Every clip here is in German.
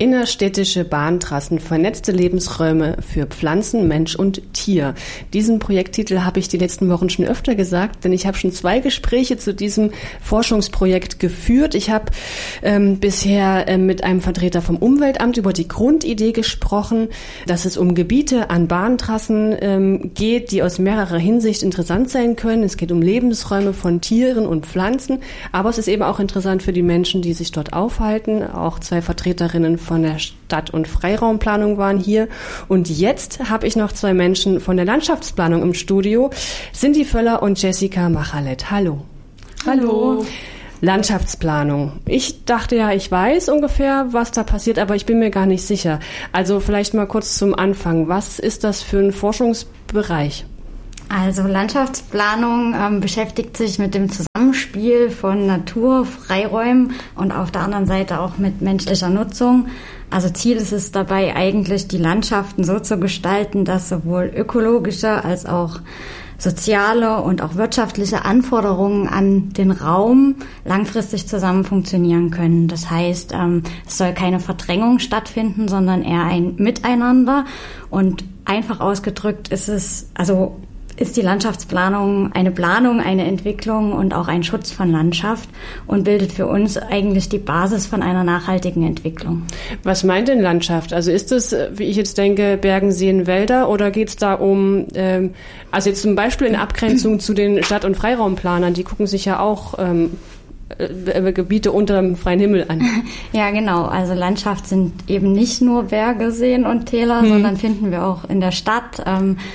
Innerstädtische Bahntrassen, vernetzte Lebensräume für Pflanzen, Mensch und Tier. Diesen Projekttitel habe ich die letzten Wochen schon öfter gesagt, denn ich habe schon 2 Gespräche zu diesem Forschungsprojekt geführt. Ich habe bisher mit einem Vertreter vom Umweltamt über die Grundidee gesprochen, dass es um Gebiete an Bahntrassen geht, die aus mehrerer Hinsicht interessant sein können. Es geht um Lebensräume von Tieren und Pflanzen, aber es ist eben auch interessant für die Menschen, die sich dort aufhalten. Auch 2 Vertreterinnen von der Stadt- und Freiraumplanung waren hier. Und jetzt habe ich noch 2 Menschen von der Landschaftsplanung im Studio. Cindy Völler und Jessica Machalet. Hallo. Hallo. Landschaftsplanung. Ich dachte ja, ich weiß ungefähr, was da passiert, aber ich bin mir gar nicht sicher. Also vielleicht mal kurz zum Anfang. Was ist das für ein Forschungsbereich? Also Landschaftsplanung beschäftigt sich mit dem Zusammenspiel von Natur, Freiräumen und auf der anderen Seite auch mit menschlicher Nutzung. Also Ziel ist es dabei eigentlich, die Landschaften so zu gestalten, dass sowohl ökologische als auch soziale und auch wirtschaftliche Anforderungen an den Raum langfristig zusammen funktionieren können. Das heißt, es soll keine Verdrängung stattfinden, sondern eher ein Miteinander. Und einfach ausgedrückt ist die Landschaftsplanung eine Planung, eine Entwicklung und auch ein Schutz von Landschaft und bildet für uns eigentlich die Basis von einer nachhaltigen Entwicklung. Was meint denn Landschaft? Also ist es, wie ich jetzt denke, Bergen, Seen, Wälder oder geht es da um, also jetzt zum Beispiel in Abgrenzung zu den Stadt- und Freiraumplanern, die gucken sich ja auch Gebiete unter dem freien Himmel an. Ja, genau. Also Landschaft sind eben nicht nur Berge, Seen und Täler, sondern finden wir auch in der Stadt.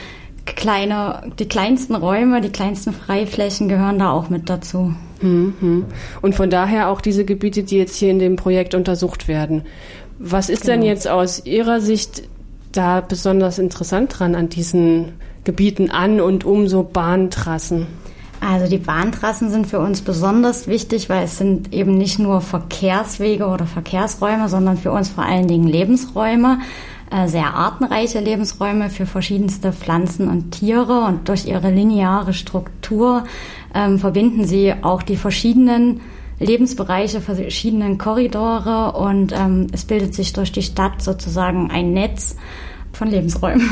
Die kleinsten Räume, die kleinsten Freiflächen gehören da auch mit dazu. Und von daher auch diese Gebiete, die jetzt hier in dem Projekt untersucht werden. Was ist denn jetzt aus Ihrer Sicht da besonders interessant dran an diesen Gebieten an und um so Bahntrassen? Also die Bahntrassen sind für uns besonders wichtig, weil es sind eben nicht nur Verkehrswege oder Verkehrsräume, sondern für uns vor allen Dingen Lebensräume. Sehr artenreiche Lebensräume für verschiedenste Pflanzen und Tiere und durch ihre lineare Struktur verbinden sie auch die verschiedenen Lebensbereiche, verschiedenen Korridore und es bildet sich durch die Stadt sozusagen ein Netz von Lebensräumen.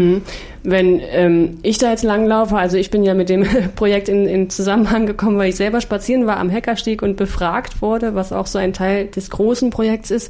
Wenn ich da jetzt langlaufe, also ich bin ja mit dem Projekt in Zusammenhang gekommen, weil ich selber spazieren war am Heckersteg und befragt wurde, was auch so ein Teil des großen Projekts ist,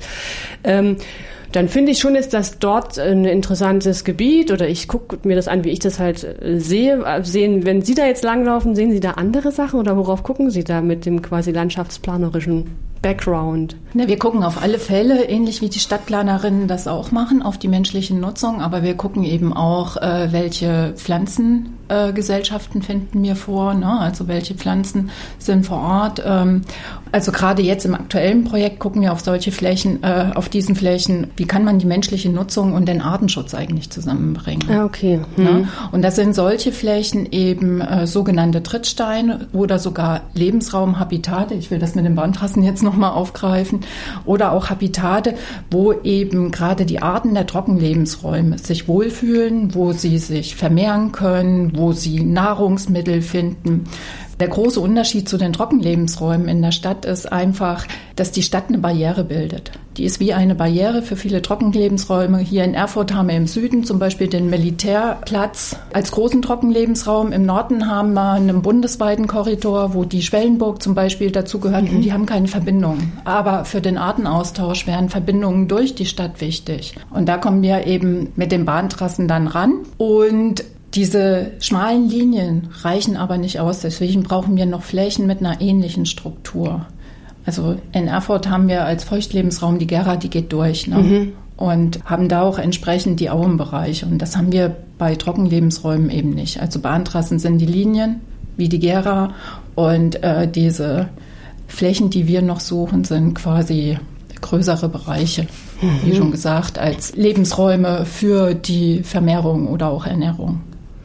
dann finde ich schon, ist das dort ein interessantes Gebiet oder ich gucke mir das an, wie ich das halt sehe. Wenn Sie da jetzt langlaufen, sehen Sie da andere Sachen oder worauf gucken Sie da mit dem quasi landschaftsplanerischen Background? Wir gucken auf alle Fälle, ähnlich wie die Stadtplanerinnen das auch machen, auf die menschliche Nutzung, aber wir gucken eben auch, welche Pflanzengesellschaften finden wir vor, ne? Also welche Pflanzen sind vor Ort. Also gerade jetzt im aktuellen Projekt gucken wir auf solche Flächen, auf diesen Flächen, wie kann man die menschliche Nutzung und den Artenschutz eigentlich zusammenbringen. Ah, okay. Ne? Und das sind solche Flächen eben sogenannte Trittsteine oder sogar Lebensraumhabitate. Ich will das mit den Bahntrassen jetzt nochmal aufgreifen. Oder auch Habitate, wo eben gerade die Arten der Trockenlebensräume sich wohlfühlen, wo sie sich vermehren können, wo sie Nahrungsmittel finden. Der große Unterschied zu den Trockenlebensräumen in der Stadt ist einfach, dass die Stadt eine Barriere bildet. Die ist wie eine Barriere für viele Trockenlebensräume. Hier in Erfurt haben wir im Süden zum Beispiel den Militärplatz als großen Trockenlebensraum. Im Norden haben wir einen bundesweiten Korridor, wo die Schwellenburg zum Beispiel dazugehört. Und die haben keine Verbindung. Aber für den Artenaustausch wären Verbindungen durch die Stadt wichtig. Und da kommen wir eben mit den Bahntrassen dann ran. Und diese schmalen Linien reichen aber nicht aus, deswegen brauchen wir noch Flächen mit einer ähnlichen Struktur. Also in Erfurt haben wir als Feuchtlebensraum die Gera, die geht durch, ne? Und haben da auch entsprechend die Auenbereiche. Und das haben wir bei Trockenlebensräumen eben nicht. Also Bahntrassen sind die Linien, wie die Gera. Und diese Flächen, die wir noch suchen, sind quasi größere Bereiche, wie schon gesagt, als Lebensräume für die Vermehrung oder auch Ernährung.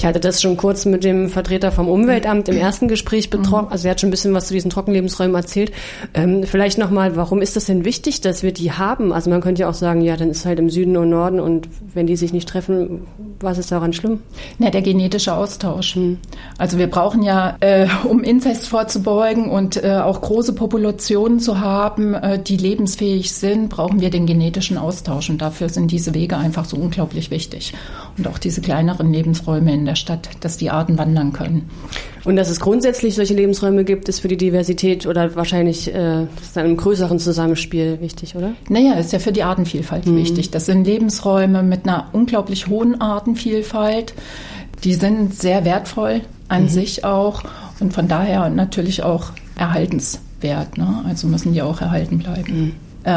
Ich hatte das schon kurz mit dem Vertreter vom Umweltamt im ersten Gespräch betroffen. Also er hat schon ein bisschen was zu diesen Trockenlebensräumen erzählt. Vielleicht nochmal, warum ist das denn wichtig, dass wir die haben? Also man könnte ja auch sagen, ja, dann ist halt im Süden und Norden und wenn die sich nicht treffen, was ist daran schlimm? Na, der genetische Austausch. Also wir brauchen ja, um Inzest vorzubeugen und auch große Populationen zu haben, die lebensfähig sind, brauchen wir den genetischen Austausch. Und dafür sind diese Wege einfach so unglaublich wichtig. Und auch diese kleineren Lebensräume in der Stadt, dass die Arten wandern können. Und dass es grundsätzlich solche Lebensräume gibt, ist für die Diversität oder wahrscheinlich ist dann im größeren Zusammenspiel wichtig, oder? Naja, ist ja für die Artenvielfalt wichtig. Das sind Lebensräume mit einer unglaublich hohen Artenvielfalt. Die sind sehr wertvoll an sich auch und von daher natürlich auch erhaltenswert. Ne? Also müssen die auch erhalten bleiben.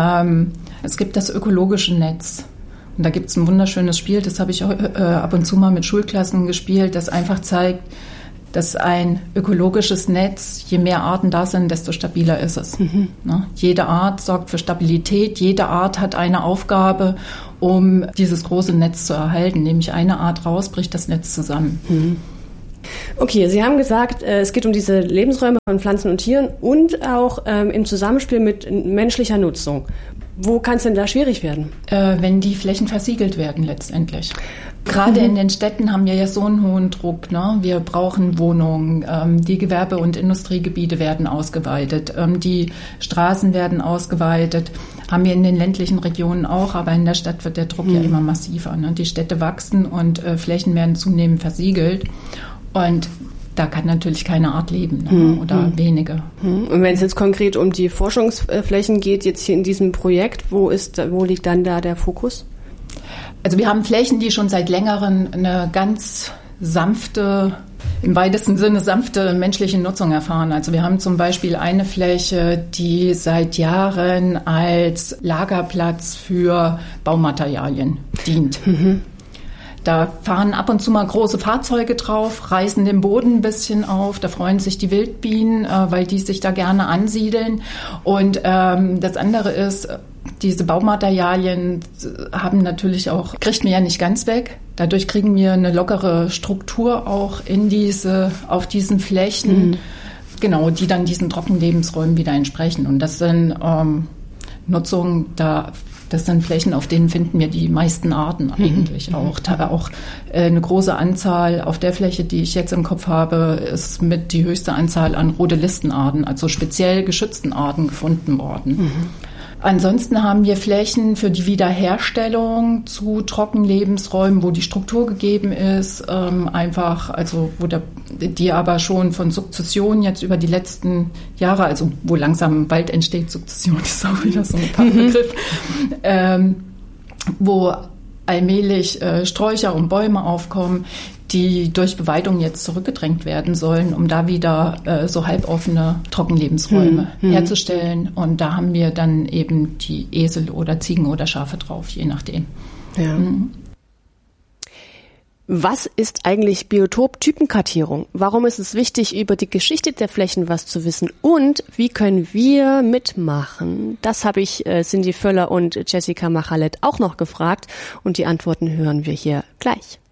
Es gibt das ökologische Netz. Und da gibt es ein wunderschönes Spiel, das habe ich auch, ab und zu mal mit Schulklassen gespielt, das einfach zeigt, dass ein ökologisches Netz, je mehr Arten da sind, desto stabiler ist es. Ne? Jede Art sorgt für Stabilität, jede Art hat eine Aufgabe, um dieses große Netz zu erhalten. Nehme ich eine Art raus, bricht das Netz zusammen. Okay, Sie haben gesagt, es geht um diese Lebensräume von Pflanzen und Tieren und auch im Zusammenspiel mit menschlicher Nutzung. Wo kann es denn da schwierig werden? Wenn die Flächen versiegelt werden letztendlich. Gerade in den Städten haben wir ja so einen hohen Druck. Ne? Wir brauchen Wohnungen, die Gewerbe- und Industriegebiete werden ausgeweitet, die Straßen werden ausgeweitet. Haben wir in den ländlichen Regionen auch, aber in der Stadt wird der Druck ja immer massiver. Ne? Die Städte wachsen und Flächen werden zunehmend versiegelt. Und da kann natürlich keine Art leben, ne? Oder wenige. Und wenn es jetzt konkret um die Forschungsflächen geht, jetzt hier in diesem Projekt, wo liegt dann da der Fokus? Also wir haben Flächen, die schon seit längerem eine ganz sanfte, im weitesten Sinne sanfte menschliche Nutzung erfahren. Also wir haben zum Beispiel eine Fläche, die seit Jahren als Lagerplatz für Baumaterialien dient. Da fahren ab und zu mal große Fahrzeuge drauf, reißen den Boden ein bisschen auf. Da freuen sich die Wildbienen, weil die sich da gerne ansiedeln. Und das andere ist, diese Baumaterialien haben natürlich auch, kriegt man ja nicht ganz weg. Dadurch kriegen wir eine lockere Struktur auch auf diesen Flächen, genau, die dann diesen Trockenlebensräumen wieder entsprechen. Und das sind Nutzungen, das sind Flächen, auf denen finden wir die meisten Arten eigentlich auch. Da auch eine große Anzahl auf der Fläche, die ich jetzt im Kopf habe, ist mit die höchste Anzahl an Rhodelistenarten, also speziell geschützten Arten gefunden worden. Ansonsten haben wir Flächen für die Wiederherstellung zu Trockenlebensräumen, wo die Struktur gegeben ist, einfach, also die aber schon von Sukzession jetzt über die letzten Jahre, also wo langsam Wald entsteht, Sukzession ist auch wieder so ein Fachbegriff, wo allmählich Sträucher und Bäume aufkommen, die durch Beweidung jetzt zurückgedrängt werden sollen, um da wieder so halboffene Trockenlebensräume herzustellen. Und da haben wir dann eben die Esel oder Ziegen oder Schafe drauf, je nachdem. Ja. Was ist eigentlich Biotop-Typenkartierung? Warum ist es wichtig, über die Geschichte der Flächen was zu wissen? Und wie können wir mitmachen? Das habe ich Cindy Völler und Jessica Machalett auch noch gefragt. Und die Antworten hören wir hier gleich.